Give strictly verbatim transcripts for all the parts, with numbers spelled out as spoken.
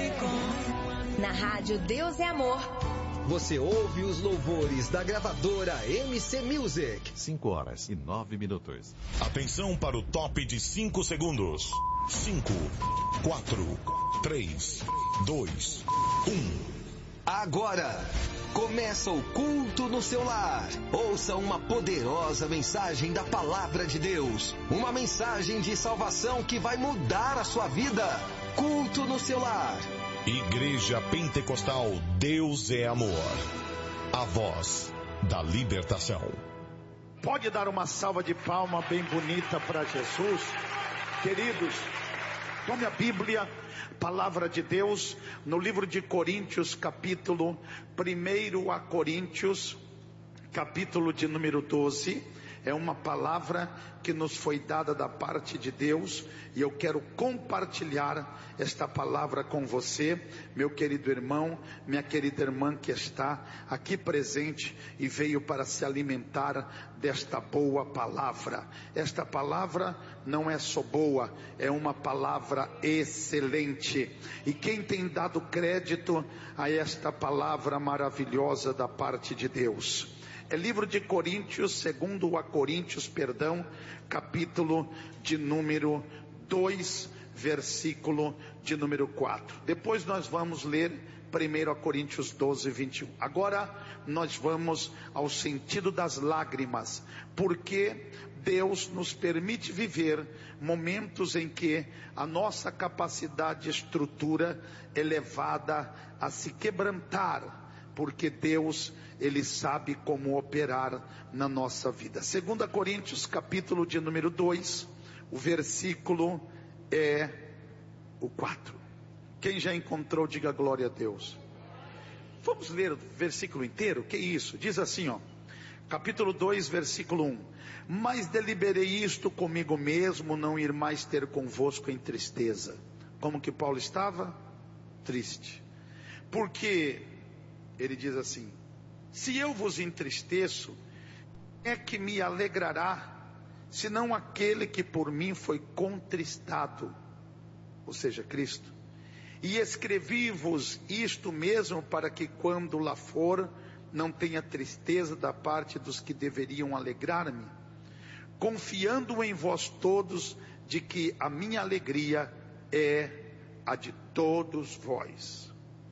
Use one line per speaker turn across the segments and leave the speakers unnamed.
Na rádio Deus é Amor,
você ouve os louvores da gravadora M C Music.
cinco horas e nove minutos.
Atenção para o top de cinco segundos. cinco, quatro, três, dois, um.
Agora começa o culto no seu lar. Ouça uma poderosa mensagem da palavra de Deus. Uma mensagem de salvação que vai mudar a sua vida. Culto no seu lar.
Igreja Pentecostal Deus é Amor. A voz da libertação.
Pode dar uma salva de palma bem bonita para Jesus? Queridos, tome a Bíblia, palavra de Deus, no livro de Coríntios, capítulo primeiro a Coríntios, capítulo de número doze. É uma palavra que nos foi dada da parte de Deus, e eu quero compartilhar esta palavra com você, meu querido irmão, minha querida irmã que está aqui presente e veio para se alimentar desta boa palavra. Esta palavra não é só boa, é uma palavra excelente. E quem tem dado crédito a esta palavra maravilhosa da parte de Deus? É livro de Coríntios, segundo a Coríntios, perdão, capítulo de número dois, versículo de número quatro. Depois nós vamos ler primeiro a Coríntios doze, vinte e um. Agora nós vamos ao sentido das lágrimas, porque Deus nos permite viver momentos em que a nossa capacidade de estrutura é levada a se quebrantar, porque Deus, Ele sabe como operar na nossa vida. Segunda Coríntios, capítulo de número dois, o versículo é o quatro. Quem já encontrou, diga glória a Deus. Vamos ler o versículo inteiro? Que isso? Diz assim, ó, capítulo dois, versículo um. Mas deliberei isto comigo mesmo, não ir mais ter convosco em tristeza. Como que Paulo estava? Triste. Porque ele diz assim: se eu vos entristeço, é que me alegrará, senão aquele que por mim foi contristado, ou seja, Cristo. E escrevi-vos isto mesmo, para que quando lá for, não tenha tristeza da parte dos que deveriam alegrar-me, confiando em vós todos, de que a minha alegria é a de todos vós.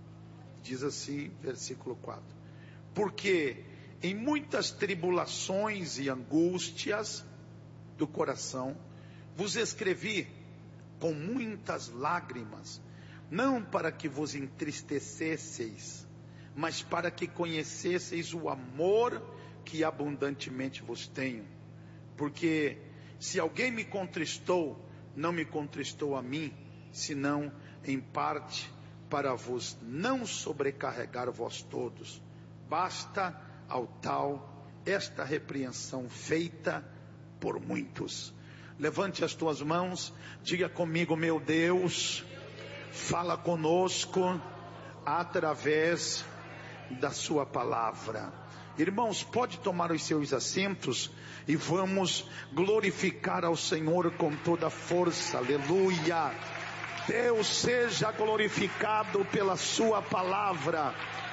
Diz assim, versículo quatro. Porque em muitas tribulações e angústias do coração, vos escrevi com muitas lágrimas, não para que vos entristecesseis, mas para que conhecesseis o amor que abundantemente vos tenho. Porque se alguém me contristou, não me contristou a mim, senão em parte para vos não sobrecarregar vós todos. Basta ao tal esta repreensão feita por muitos. Levante as tuas mãos, diga comigo: meu Deus, fala conosco através da sua palavra. Irmãos, pode tomar os seus assentos e vamos glorificar ao Senhor com toda a força. Aleluia. Deus seja glorificado pela sua palavra.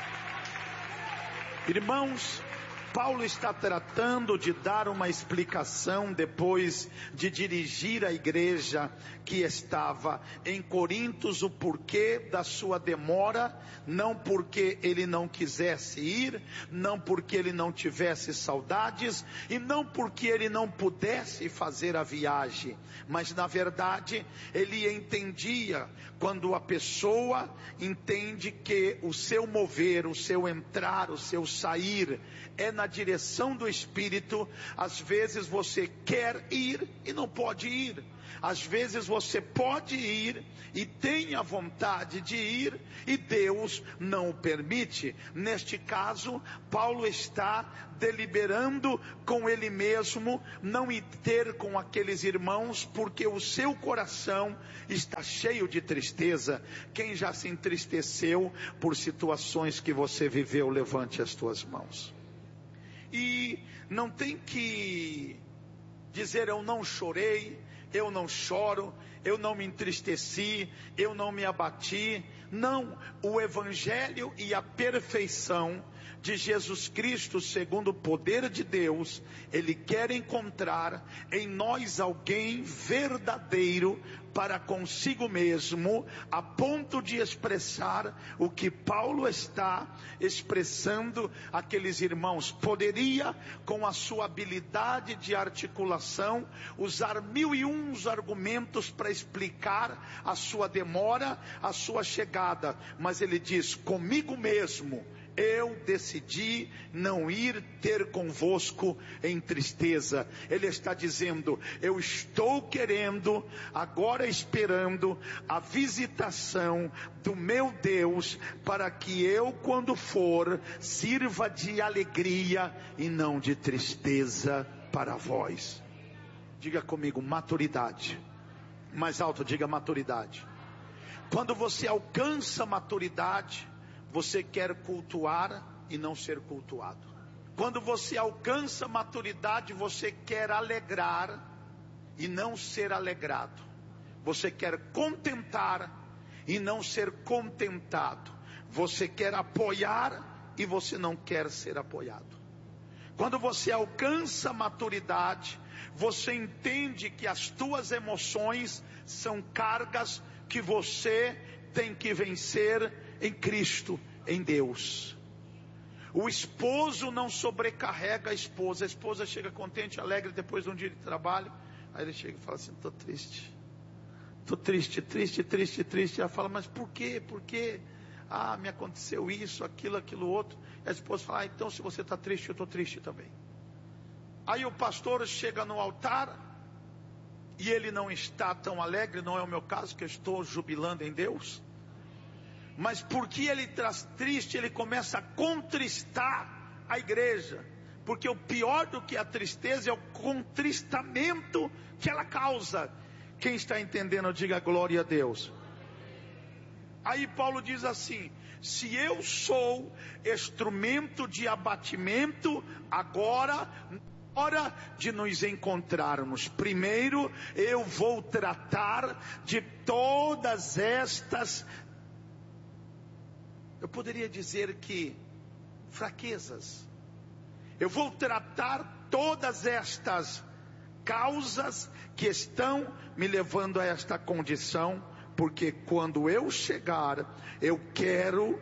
Irmãos, Paulo está tratando de dar uma explicação depois de dirigir a igreja que estava em Corintos, o porquê da sua demora, não porque ele não quisesse ir, não porque ele não tivesse saudades, e não porque ele não pudesse fazer a viagem, mas na verdade ele entendia, quando a pessoa entende que o seu mover, o seu entrar, o seu sair é na direção do Espírito, às vezes você quer ir e não pode ir, às vezes você pode ir e tem a vontade de ir e Deus não o permite. Neste caso, Paulo está deliberando com ele mesmo não ir ter com aqueles irmãos, porque o seu coração está cheio de tristeza. Quem já se entristeceu por situações que você viveu, levante as tuas mãos. E não tem que dizer eu não chorei, eu não choro, eu não me entristeci, eu não me abati. Não, o Evangelho e a perfeição de Jesus Cristo, segundo o poder de Deus, Ele quer encontrar em nós alguém verdadeiro para consigo mesmo, a ponto de expressar o que Paulo está expressando àqueles irmãos. Poderia, com a sua habilidade de articulação, usar mil e uns argumentos para explicar a sua demora, a sua chegada, mas ele diz: comigo mesmo eu decidi não ir ter convosco em tristeza. Ele está dizendo: eu estou querendo, agora esperando a visitação do meu Deus, para que eu, quando for, sirva de alegria e não de tristeza para vós. Diga comigo, maturidade. Mais alto, diga maturidade. Quando você alcança maturidade, você quer cultuar e não ser cultuado. Quando você alcança maturidade, você quer alegrar e não ser alegrado. Você quer contentar e não ser contentado. Você quer apoiar e você não quer ser apoiado. Quando você alcança maturidade, você entende que as tuas emoções são cargas que você tem que vencer em Cristo, em Deus. O esposo não sobrecarrega a esposa. A esposa chega contente, alegre depois de um dia de trabalho. Aí ele chega e fala assim: estou triste. Estou triste, triste, triste, triste. Ela fala: mas por quê? Por quê? Ah, me aconteceu isso, aquilo, aquilo outro. E a esposa fala: ah, então se você está triste, eu estou triste também. Aí o pastor chega no altar e ele não está tão alegre. Não é o meu caso, que eu estou jubilando em Deus. Mas porque ele está triste, ele começa a contristar a igreja. Porque o pior do que a tristeza é o contristamento que ela causa. Quem está entendendo, diga glória a Deus. Aí Paulo diz assim: se eu sou instrumento de abatimento, agora, hora de nos encontrarmos, primeiro eu vou tratar de todas estas, eu poderia dizer que fraquezas. Eu vou tratar todas estas causas que estão me levando a esta condição, porque quando eu chegar, eu quero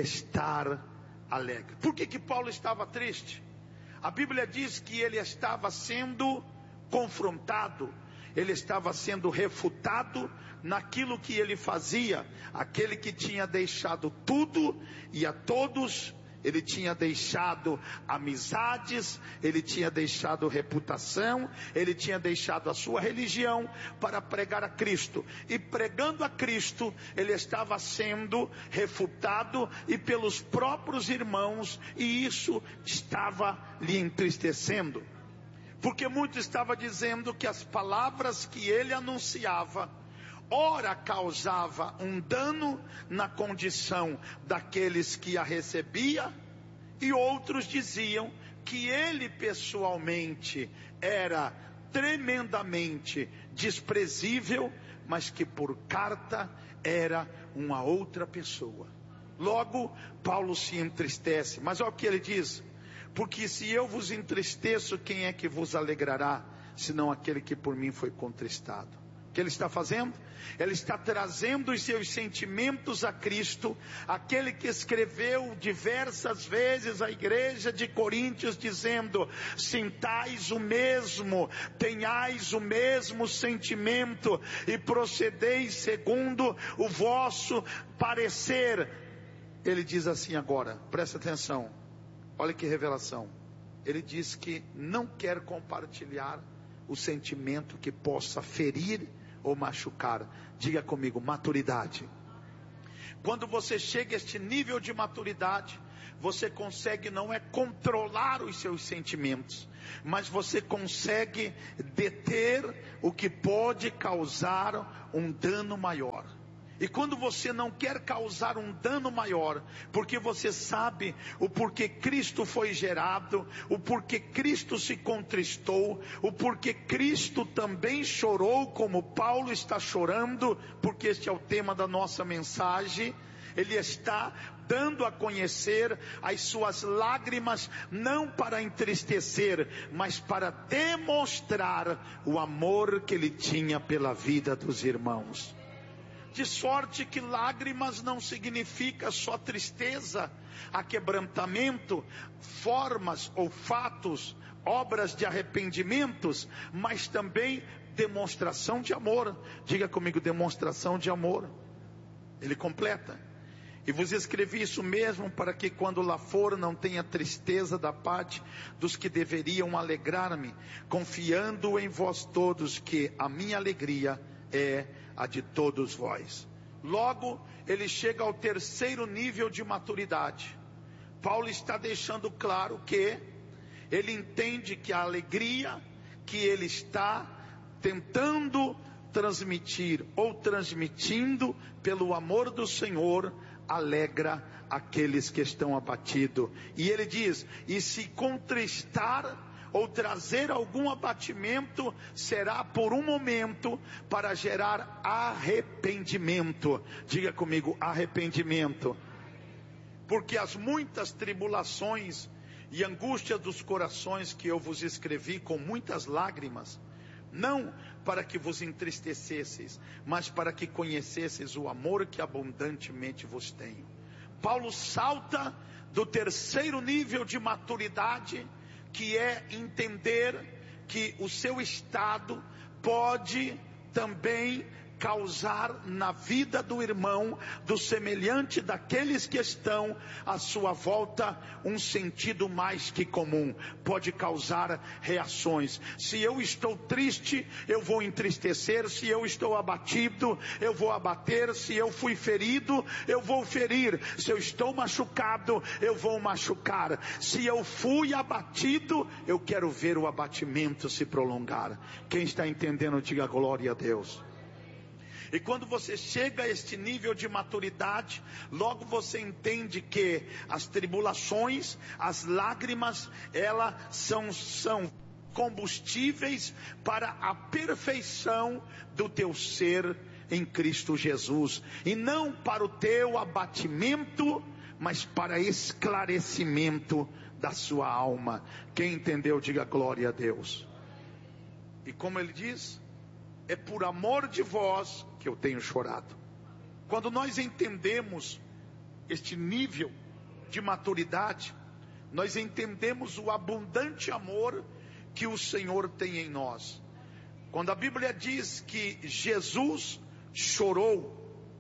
estar alegre. Por que que Paulo estava triste? A Bíblia diz que ele estava sendo confrontado, ele estava sendo refutado naquilo que ele fazia. Aquele que tinha deixado tudo e a todos, ele tinha deixado amizades, ele tinha deixado reputação, ele tinha deixado a sua religião para pregar a Cristo. E pregando a Cristo, ele estava sendo refutado e pelos próprios irmãos, e isso estava lhe entristecendo. Porque muito estava dizendo que as palavras que ele anunciava, ora causava um dano na condição daqueles que a recebia, e outros diziam que ele pessoalmente era tremendamente desprezível, mas que por carta era uma outra pessoa. Logo, Paulo se entristece, mas olha o que ele diz: porque se eu vos entristeço, quem é que vos alegrará, senão aquele que por mim foi contristado? O que ele está fazendo? Ele está trazendo os seus sentimentos a Cristo, aquele que escreveu diversas vezes à igreja de Coríntios, dizendo: sintais o mesmo, tenhais o mesmo sentimento e procedeis segundo o vosso parecer. Ele diz assim agora, presta atenção, olha que revelação. Ele diz que não quer compartilhar o sentimento que possa ferir ou machucar. Diga comigo, maturidade. Quando você chega a este nível de maturidade, você consegue não é controlar os seus sentimentos, mas você consegue deter o que pode causar um dano maior. E quando você não quer causar um dano maior, porque você sabe o porquê Cristo foi gerado, o porquê Cristo se contristou, o porquê Cristo também chorou como Paulo está chorando, porque este é o tema da nossa mensagem. Ele está dando a conhecer as suas lágrimas, não para entristecer, mas para demonstrar o amor que ele tinha pela vida dos irmãos. De sorte que lágrimas não significa só tristeza, aquebrantamento, formas ou fatos, obras de arrependimentos, mas também demonstração de amor. Diga comigo, demonstração de amor. Ele completa: e vos escrevi isso mesmo, para que quando lá for não tenha tristeza da parte dos que deveriam alegrar-me, confiando em vós todos, que a minha alegria é a de todos vós. Logo, ele chega ao terceiro nível de maturidade. Paulo está deixando claro que ele entende que a alegria que ele está tentando transmitir, ou transmitindo pelo amor do Senhor, alegra aqueles que estão abatidos. E ele diz: e se contristar ou trazer algum abatimento, será por um momento, para gerar arrependimento. Diga comigo, arrependimento. Porque as muitas tribulações e angústias dos corações que eu vos escrevi com muitas lágrimas, não para que vos entristecesseis, mas para que conhecesseis o amor que abundantemente vos tenho. Paulo salta do terceiro nível de maturidade, que é entender que o seu estado pode também causar na vida do irmão, do semelhante daqueles que estão à sua volta, um sentido mais que comum. Pode causar reações. Se eu estou triste, eu vou entristecer. Se eu estou abatido, eu vou abater. Se eu fui ferido, eu vou ferir. Se eu estou machucado, eu vou machucar. Se eu fui abatido, eu quero ver o abatimento se prolongar. Quem está entendendo, diga glória a Deus. E quando você chega a este nível de maturidade, logo você entende que as tribulações, as lágrimas, elas são, são combustíveis para a perfeição do teu ser em Cristo Jesus. E não para o teu abatimento, mas para esclarecimento da sua alma. Quem entendeu, diga glória a Deus. E como ele diz, é por amor de vós que eu tenho chorado. Quando nós entendemos este nível de maturidade, nós entendemos o abundante amor que o Senhor tem em nós. Quando a Bíblia diz que Jesus chorou,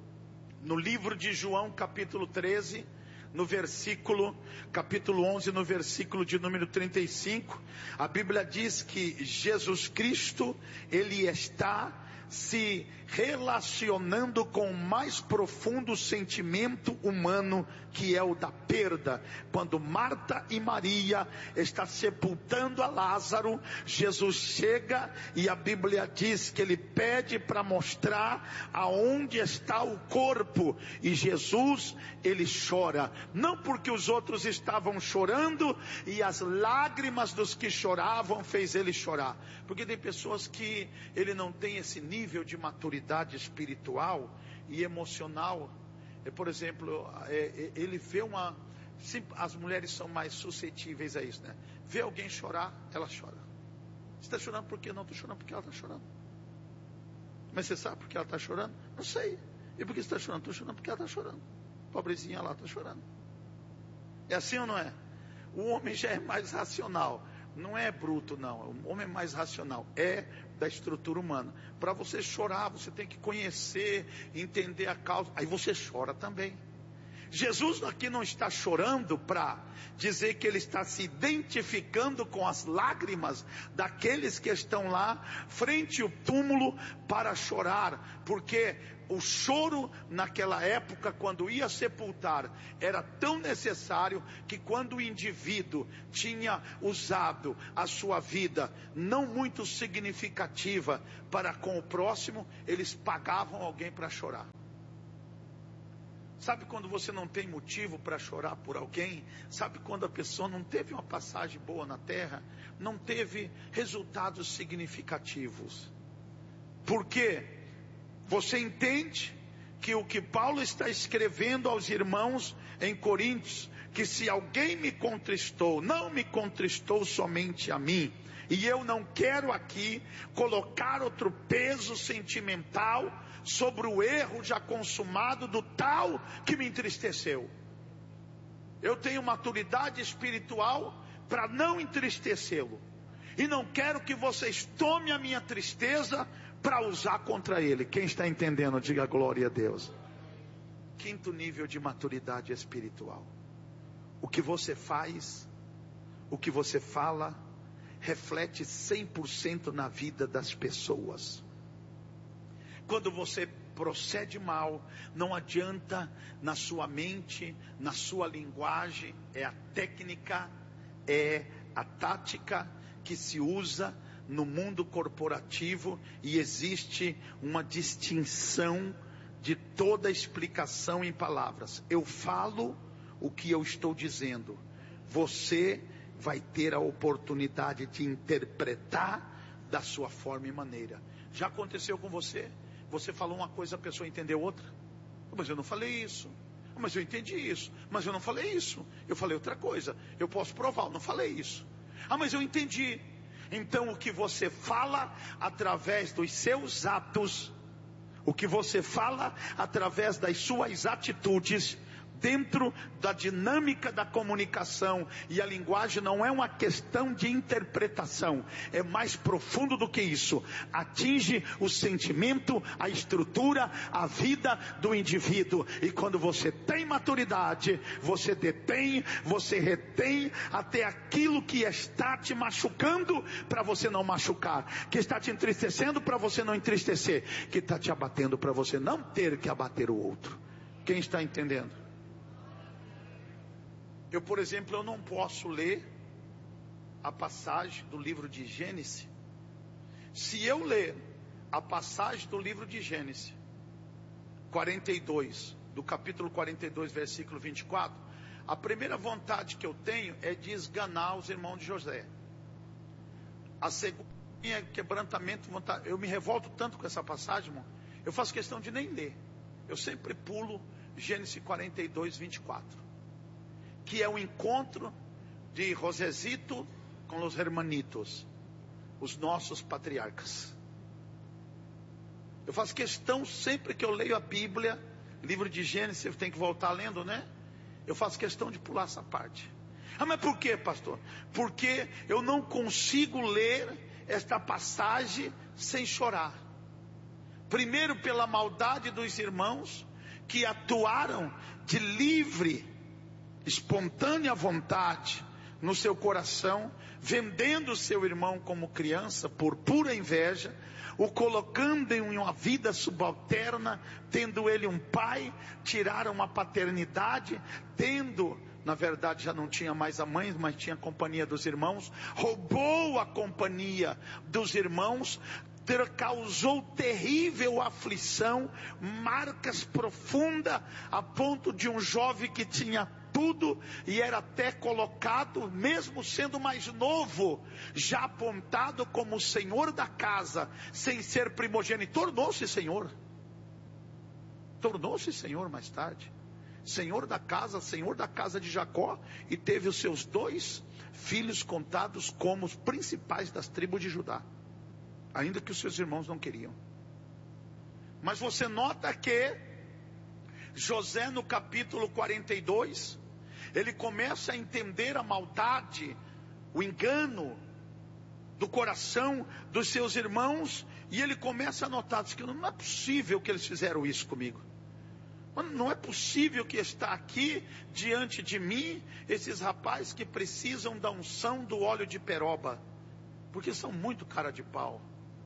no livro de João capítulo treze, no versículo, capítulo onze, no versículo de número trinta e cinco, a Bíblia diz que Jesus Cristo, Ele está se relacionando com o mais profundo sentimento humano, que é o da perda. Quando Marta e Maria estão sepultando a Lázaro, Jesus chega e a Bíblia diz que ele pede para mostrar aonde está o corpo, e Jesus, ele chora, não porque os outros estavam chorando e as lágrimas dos que choravam fez ele chorar, porque tem pessoas que ele não tem esse nível de maturidade espiritual e emocional. Por exemplo, ele vê uma, as mulheres são mais suscetíveis a isso, né? Vê alguém chorar, ela chora. Você está chorando por quê? Não, estou chorando porque ela está chorando. Mas você sabe por que ela está chorando? Não sei. E por que você está chorando? Estou chorando porque ela está chorando. Pobrezinha lá está chorando. É assim ou não é? O homem já é mais racional. Não é bruto, não. O homem é mais racional. É da estrutura humana. Para você chorar, você tem que conhecer, entender a causa. Aí você chora também. Jesus aqui não está chorando para dizer que ele está se identificando com as lágrimas daqueles que estão lá frente ao túmulo para chorar, porque o choro naquela época, quando ia sepultar, era tão necessário que quando o indivíduo tinha usado a sua vida não muito significativa para com o próximo, eles pagavam alguém para chorar. Sabe quando você não tem motivo para chorar por alguém? Sabe quando a pessoa não teve uma passagem boa na terra? Não teve resultados significativos. Por quê? Você entende que o que Paulo está escrevendo aos irmãos em Coríntios, que se alguém me contristou, não me contristou somente a mim. E eu não quero aqui colocar outro peso sentimental sobre o erro já consumado do tal que me entristeceu. Eu tenho maturidade espiritual para não entristecê-lo. E não quero que vocês tomem a minha tristeza para usar contra ele. Quem está entendendo, diga glória a Deus. Quinto nível de maturidade espiritual. O que você faz, o que você fala, reflete cem por cento na vida das pessoas. Quando você procede mal, não adianta na sua mente, na sua linguagem, é a técnica, é a tática que se usa no mundo corporativo, e existe uma distinção de toda explicação em palavras. Eu falo o que eu estou dizendo, você vai ter a oportunidade de interpretar da sua forma e maneira. Já aconteceu com você? Você falou uma coisa, a pessoa entendeu outra. Mas eu não falei isso. Mas eu entendi isso. Mas eu não falei isso. Eu falei outra coisa. Eu posso provar, eu não falei isso. Ah, mas eu entendi. Então o que você fala através dos seus atos, o que você fala através das suas atitudes, dentro da dinâmica da comunicação, e a linguagem não é uma questão de interpretação, é mais profundo do que isso, atinge o sentimento, a estrutura, a vida do indivíduo, e quando você tem maturidade, você detém, você retém até aquilo que está te machucando, para você não machucar, que está te entristecendo, para você não entristecer, que está te abatendo, para você não ter que abater o outro. Quem está entendendo? Eu, por exemplo, eu não posso ler a passagem do livro de Gênesis. Se eu ler a passagem do livro de Gênesis, quarenta e dois, do capítulo quarenta e dois, versículo vinte e quatro, a primeira vontade que eu tenho é de esganar os irmãos de José. A segunda é quebrantamento, vontade. Eu me revolto tanto com essa passagem, irmão, eu faço questão de nem ler. Eu sempre pulo Gênesis quarenta e dois, vinte e quatro. Que é o encontro de Josezito com os hermanitos, os nossos patriarcas. Eu faço questão, sempre que eu leio a Bíblia, livro de Gênesis, eu tenho que voltar lendo, né? Eu faço questão de pular essa parte. Ah, mas por quê, pastor? Porque eu não consigo ler esta passagem sem chorar. Primeiro, pela maldade dos irmãos que atuaram de livre, espontânea vontade no seu coração, vendendo seu irmão como criança por pura inveja, o colocando em uma vida subalterna, tendo ele um pai, tiraram a paternidade, tendo, na verdade já não tinha mais a mãe, mas tinha a companhia dos irmãos, roubou a companhia dos irmãos, ter, causou terrível aflição, marcas profundas, a ponto de um jovem que tinha tudo, e era até colocado, mesmo sendo mais novo, já apontado como senhor da casa, sem ser primogênito, tornou-se senhor, tornou-se senhor mais tarde, senhor da casa, senhor da casa de Jacó, e teve os seus dois filhos contados como os principais das tribos de Judá, ainda que os seus irmãos não queriam. Mas você nota que José, no capítulo quarenta e dois, ele começa a entender a maldade, o engano do coração dos seus irmãos, e ele começa a notar que não é possível que eles fizeram isso comigo. Não é possível que está aqui diante de mim esses rapazes que precisam da unção do óleo de peroba, porque são muito cara de pau.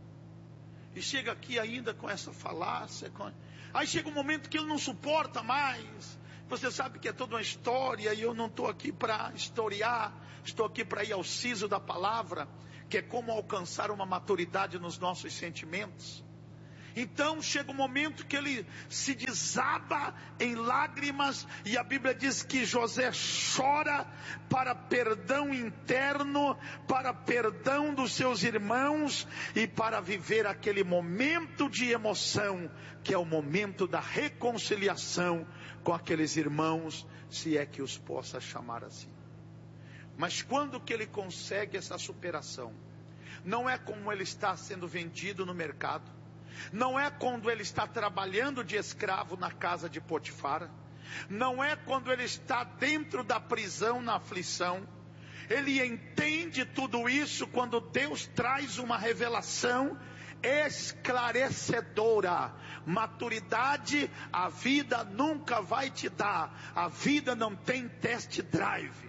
E chega aqui ainda com essa falácia, com... aí chega um momento que ele não suporta mais. Você sabe que é toda uma história, e eu não estou aqui para historiar, estou aqui para ir ao siso da palavra, que é como alcançar uma maturidade nos nossos sentimentos. Então chega um momento que ele se desaba em lágrimas, e a Bíblia diz que José chora para perdão interno, para perdão dos seus irmãos e para viver aquele momento de emoção, que é o momento da reconciliação com aqueles irmãos, se é que os possa chamar assim. Mas quando que ele consegue essa superação? Não é como ele está sendo vendido no mercado, não é quando ele está trabalhando de escravo na casa de Potifar, não é quando ele está dentro da prisão na aflição. Ele entende tudo isso quando Deus traz uma revelação esclarecedora. Maturidade a vida nunca vai te dar. A vida não tem test drive.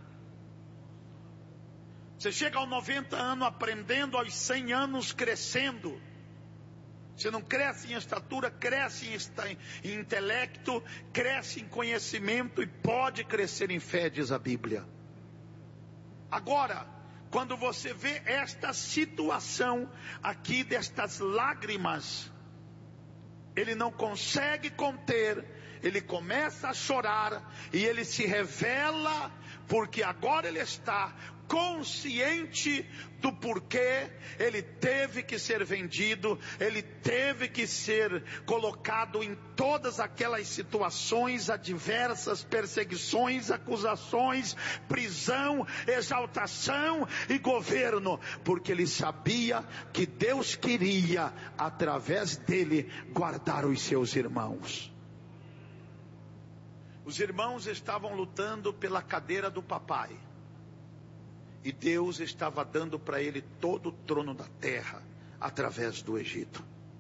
Você chega aos noventa anos aprendendo, aos cem anos crescendo. Você não cresce em estatura, cresce em, em intelecto, cresce em conhecimento e pode crescer em fé, diz a Bíblia. Agora, quando você vê esta situação aqui destas lágrimas, ele não consegue conter, ele começa a chorar e ele se revela, porque agora ele está consciente do porquê ele teve que ser vendido, ele teve que ser colocado em todas aquelas situações adversas, perseguições, acusações, prisão, exaltação e governo, porque ele sabia que Deus queria, através dele, guardar os seus irmãos. Os irmãos estavam lutando pela cadeira do papai. E Deus estava dando para ele todo o trono da terra, através do Egito.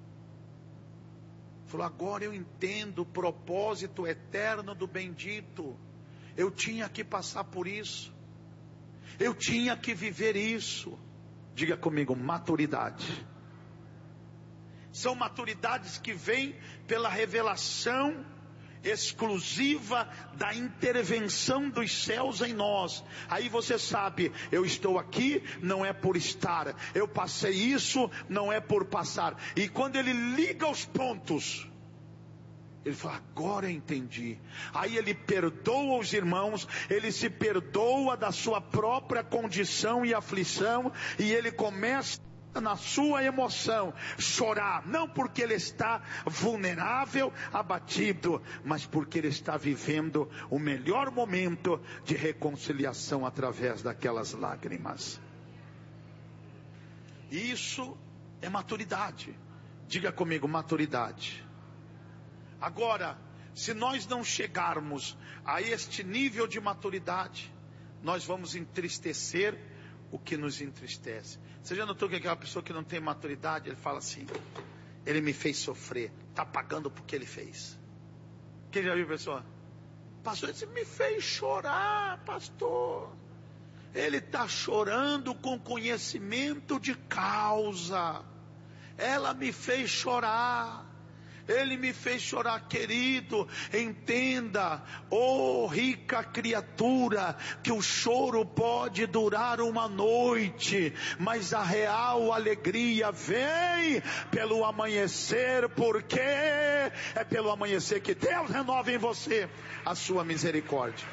Falou, agora eu entendo o propósito eterno do bendito. Eu tinha que passar por isso. Eu tinha que viver isso. Diga comigo, maturidade. São maturidades que vêm pela revelação exclusiva da intervenção dos céus em nós. Aí você sabe, eu estou aqui não é por estar, eu passei isso não é por passar. E quando ele liga os pontos, ele fala, agora eu entendi. Aí ele perdoa os irmãos, ele se perdoa da sua própria condição e aflição, e ele começa na sua emoção chorar, não porque ele está vulnerável, abatido, mas porque ele está vivendo o melhor momento de reconciliação através daquelas lágrimas. Isso é maturidade. Diga comigo, maturidade. Agora, se nós não chegarmos a este nível de maturidade, nós vamos entristecer o que nos entristece. Você já notou que aquela pessoa que não tem maturidade, ele fala assim, ele me fez sofrer, está pagando porque ele fez. Quem já viu a pessoa? Pastor, ele me fez chorar, pastor. Ele está chorando com conhecimento de causa. Ela me fez chorar. Ele me fez chorar, querido. Entenda, oh rica criatura, que o choro pode durar uma noite, mas a real alegria vem pelo amanhecer, porque é pelo amanhecer que Deus renova em você a sua misericórdia.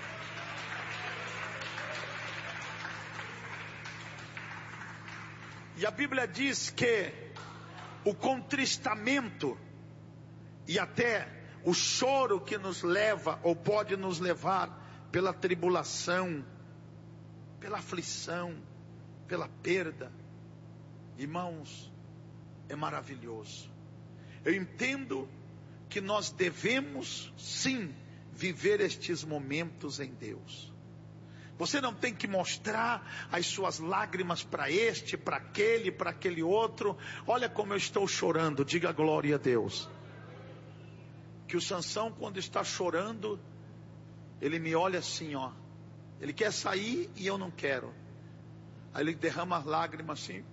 E a Bíblia diz que o contristamento e até o choro que nos leva, ou pode nos levar, pela tribulação, pela aflição, pela perda, irmãos, é maravilhoso. Eu entendo que nós devemos sim viver estes momentos em Deus. Você não tem que mostrar as suas lágrimas para este, para aquele, para aquele outro. Olha como eu estou chorando, diga glória a Deus. Que o Sansão, quando está chorando, ele me olha assim, ó. Ele quer sair e eu não quero. Aí ele derrama as lágrimas assim.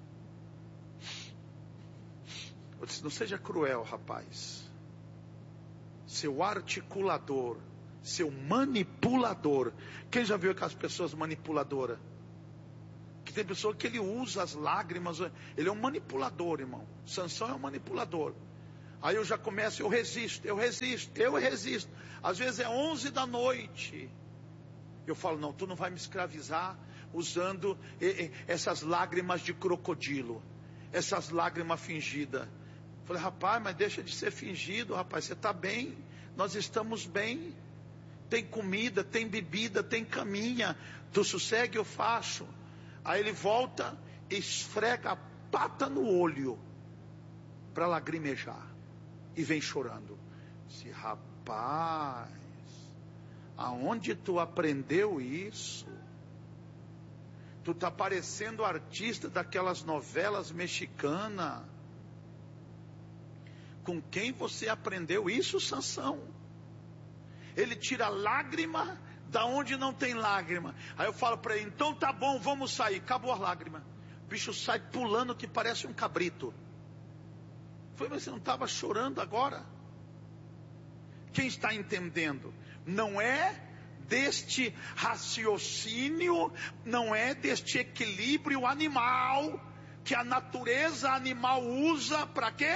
Eu disse, não seja cruel, rapaz. Seu articulador, seu manipulador. Quem já viu aquelas pessoas manipuladoras? Porque tem pessoa que ele usa as lágrimas, ele é um manipulador, irmão. Sansão é um manipulador. Aí eu já começo, eu resisto, eu resisto, eu resisto. Às vezes é onze da noite. Eu falo, não, tu não vai me escravizar usando essas lágrimas de crocodilo, essas lágrimas fingidas. Falei, rapaz, mas deixa de ser fingido, rapaz, você está bem, nós estamos bem. Tem comida, tem bebida, tem caminha, tu sossegue, eu faço. Aí ele volta, esfrega a pata no olho, para lagrimejar, e vem chorando. Disse, rapaz, aonde tu aprendeu isso? Tu tá parecendo artista daquelas novelas mexicanas. Com quem você aprendeu isso, Sansão? Ele tira lágrima da onde não tem lágrima. Aí eu falo para ele, então tá bom, vamos sair. Acabou a lágrima. O bicho sai pulando que parece um cabrito. Foi, mas você não estava chorando agora? Quem está entendendo? Não é deste raciocínio, não é deste equilíbrio animal, que a natureza animal usa para quê?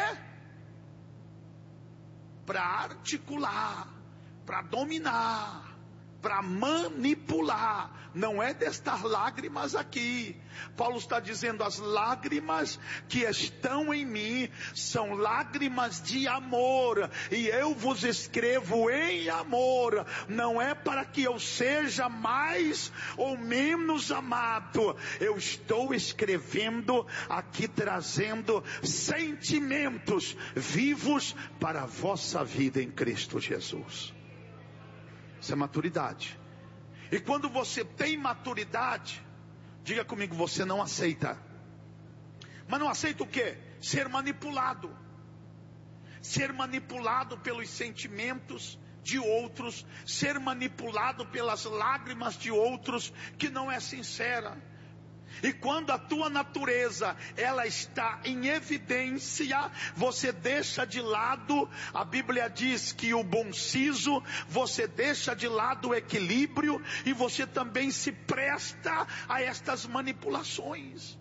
Para articular, para dominar, para manipular. Não é destas lágrimas aqui. Paulo está dizendo, as lágrimas que estão em mim são lágrimas de amor, e eu vos escrevo em amor. Não é para que eu seja mais ou menos amado. Eu estou escrevendo aqui, trazendo sentimentos vivos para a vossa vida em Cristo Jesus. Isso é maturidade. E quando você tem maturidade, diga comigo, você não aceita. Mas não aceita o quê? Ser manipulado. Ser manipulado pelos sentimentos de outros. Ser manipulado pelas lágrimas de outros, que não é sincera. E quando a tua natureza, ela está em evidência, você deixa de lado, a Bíblia diz que o bom siso, você deixa de lado o equilíbrio, e você também se presta a estas manipulações.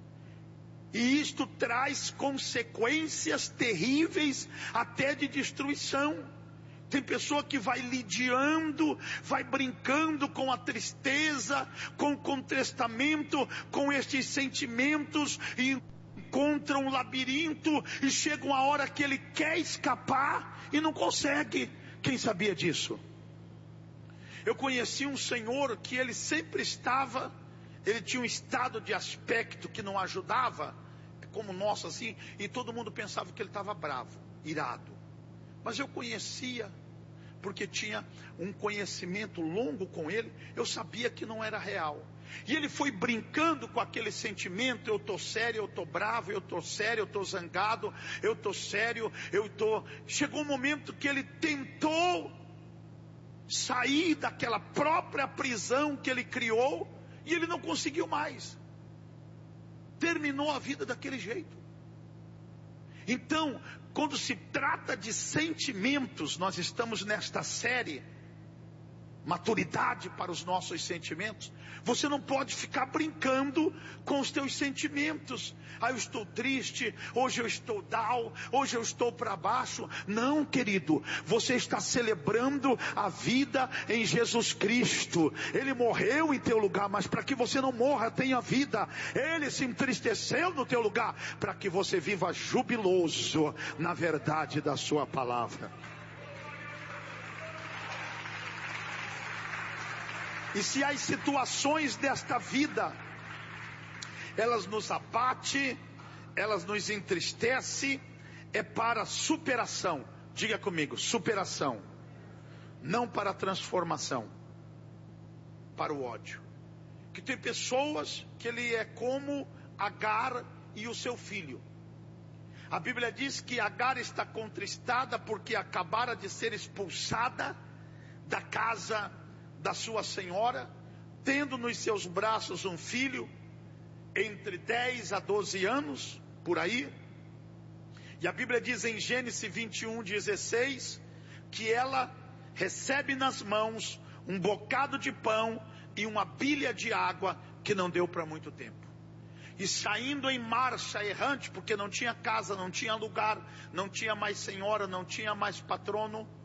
E isto traz consequências terríveis, até de destruição. Tem pessoa que vai lidiando, vai brincando com a tristeza, com o contestamento, com estes sentimentos, e encontra um labirinto, e chega uma hora que ele quer escapar e não consegue. Quem sabia disso? Eu conheci um senhor que ele sempre estava, ele tinha um estado de aspecto que não ajudava, como o nosso assim, e todo mundo pensava que ele estava bravo, irado. Mas eu conhecia, porque tinha um conhecimento longo com ele, eu sabia que não era real. E ele foi brincando com aquele sentimento, eu estou sério, eu estou bravo, eu estou sério, eu estou zangado, eu estou sério, eu estou... Chegou um momento que ele tentou sair daquela própria prisão que ele criou, e ele não conseguiu mais. Terminou a vida daquele jeito. Então, quando se trata de sentimentos, nós estamos nesta série, maturidade para os nossos sentimentos. Você não pode ficar brincando com os teus sentimentos. Ah, eu estou triste, hoje eu estou down, hoje eu estou para baixo. Não, querido, você está celebrando a vida em Jesus Cristo. Ele morreu em teu lugar, mas para que você não morra, tenha vida. Ele se entristeceu no teu lugar, para que você viva jubiloso na verdade da sua palavra. E se as situações desta vida, elas nos abatem, elas nos entristecem, é para superação. Diga comigo, superação. Não para transformação. Para o ódio. Que tem pessoas que ele é como Agar e o seu filho. A Bíblia diz que Agar está contristada porque acabara de ser expulsada da casa da sua senhora, tendo nos seus braços um filho, entre dez a doze anos, por aí. E a Bíblia diz em Gênesis vinte e um, dezesseis, que ela recebe nas mãos um bocado de pão e uma bilha de água que não deu para muito tempo. E saindo em marcha errante, porque não tinha casa, não tinha lugar, não tinha mais senhora, não tinha mais patrono,